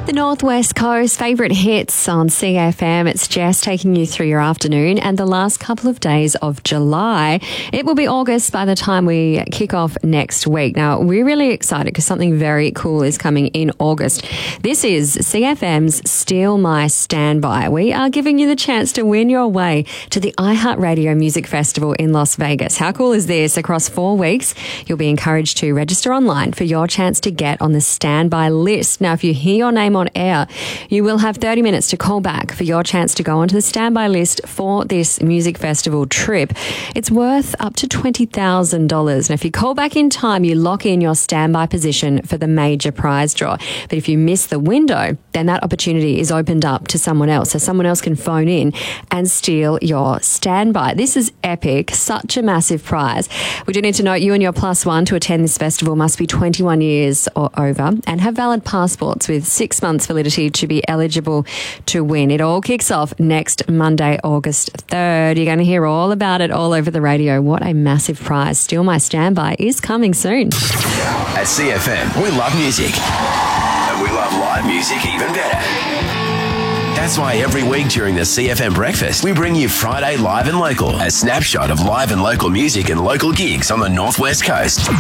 The Northwest Coast favourite hits on CFM. It's Jess taking you through your afternoon and the last couple of days of July. It will be August by the time we kick off next week. Now, we're really excited because something very cool is coming in August. This is CFM's Steal My Standby. We are giving you the chance to win your way to the iHeartRadio Music Festival in Las Vegas. How cool is this? Across 4 weeks, you'll be encouraged to register online for your chance to get on the standby list. Now, if you hear your name on air, you will have 30 minutes to call back for your chance to go onto the standby list for this music festival trip. It's worth up to $20,000. And if you call back in time, you lock in your standby position for the major prize draw. But if you miss the window, then that opportunity is opened up to someone else. So someone else can phone in and steal your standby. This is epic. Such a massive prize. We do need to note you and your +1 to attend this festival must be 21 years or over and have valid passports with 6 months validity to be eligible to win. It all kicks off next Monday, August 3rd. You're going to hear all about it all over the radio. What a massive prize. Steal My Standby is coming soon. At CFM, we love music. And we love live music even better. That's why every week during the CFM Breakfast, we bring you Friday Live and Local, a snapshot of live and local music and local gigs on the Northwest Coast.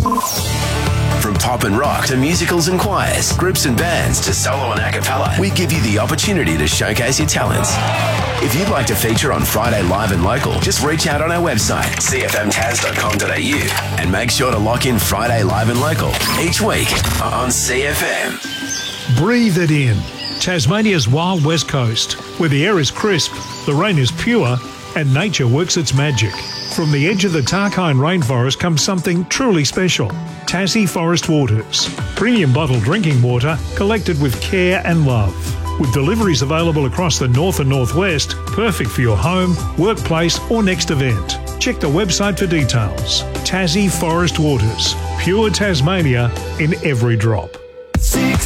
From pop and rock to musicals and choirs, groups and bands to solo and a cappella, we give you the opportunity to showcase your talents. If you'd like to feature on Friday Live and Local, just reach out on our website, cfmtas.com.au, and make sure to lock in Friday Live and Local each week on CFM. Breathe it in. Tasmania's wild west coast, where the air is crisp, the rain is pure, and nature works its magic. From the edge of the Tarkine rainforest comes something truly special. Tassie Forest Waters. Premium bottled drinking water collected with care and love. With deliveries available across the north and northwest, perfect for your home, workplace or next event. Check the website for details. Tassie Forest Waters. Pure Tasmania in every drop.